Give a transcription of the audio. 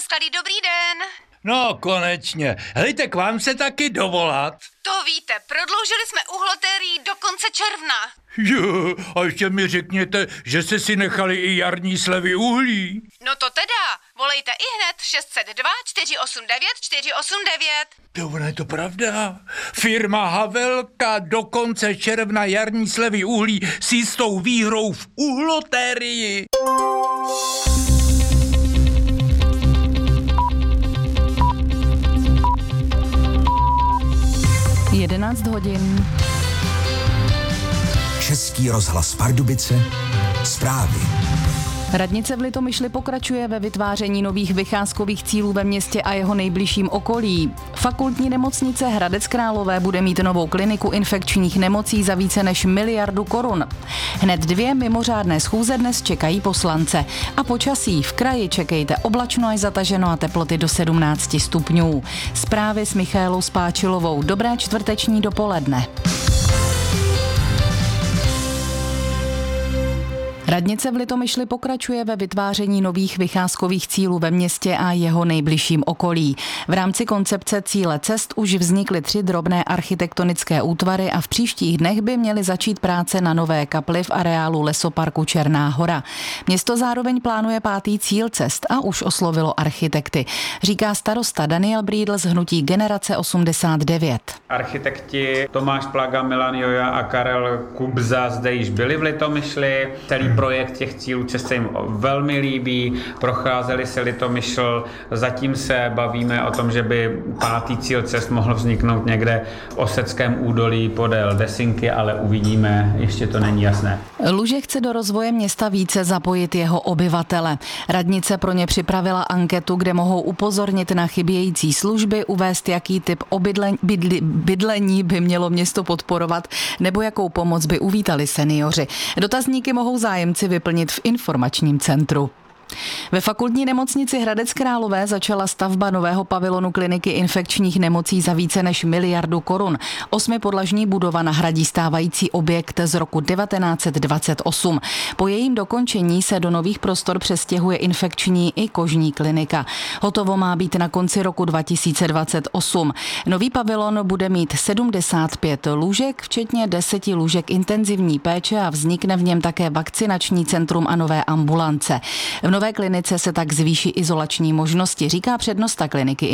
Skladý, dobrý den. No, konečně. Helejte, k vám se taky dovolat? To víte, prodloužili jsme uhloterii do konce června. Jo, a ještě mi řekněte, že jste si nechali i jarní slevy uhlí. No to teda, volejte ihned 602 489 489. To ono je to pravda. Firma Havelka do konce června jarní slevy uhlí s jistou výhrou v uhloterii. hodin. Český rozhlas Pardubice, zprávy. Radnice v Litomyšli pokračuje ve vytváření nových vycházkových cílů ve městě a jeho nejbližším okolí. Fakultní nemocnice Hradec Králové bude mít novou kliniku infekčních nemocí za více než 1 miliardu korun. Hned 2 mimořádné schůze dnes čekají poslance. A počasí v kraji čekejte oblačno až zataženo a teploty do 17 stupňů. Zprávy s Michaelou Spáčilovou. Dobré čtvrteční dopoledne. Radnice v Litomyšli pokračuje ve vytváření nových vycházkových cílů ve městě a jeho nejbližším okolí. V rámci koncepce cíle cest už vznikly 3 drobné architektonické útvary a v příštích dnech by měly začít práce na nové kapli v areálu lesoparku Černá Hora. Město zároveň plánuje 5. cíl cest a už oslovilo architekty, říká starosta Daniel Brýdl z hnutí Generace 89. Architekti Tomáš Plaga, Milan Joja a Karel Kubza zde již byli v Litomyšli. Celý projekt těch cílů cest se jim velmi líbí, procházeli se Litomyšl, zatím se bavíme o tom, že by 5. cíl cest mohl vzniknout někde v Oseckém údolí podél Desinky, ale uvidíme, ještě to není jasné. Luže chce do rozvoje města více zapojit jeho obyvatele. Radnice pro ně připravila anketu, kde mohou upozornit na chybějící služby, uvést, jaký typ bydlení by mělo město podporovat, nebo jakou pomoc by uvítali seniori. Dotazníky mohou zájemci vyplnit v informačním centru. Ve fakultní nemocnici Hradec Králové začala stavba nového pavilonu kliniky infekčních nemocí za více než 1 miliardu korun. 8podlažní budova nahradí stávající objekt z roku 1928. Po jejím dokončení se do nových prostor přestěhuje infekční i kožní klinika. Hotovo má být na konci roku 2028. Nový pavilon bude mít 75 lůžek, včetně 10 lůžek intenzivní péče a vznikne v něm také vakcinační centrum a nové ambulance. V nové klinice se tak zvýší izolační možnosti, říká přednosta kliniky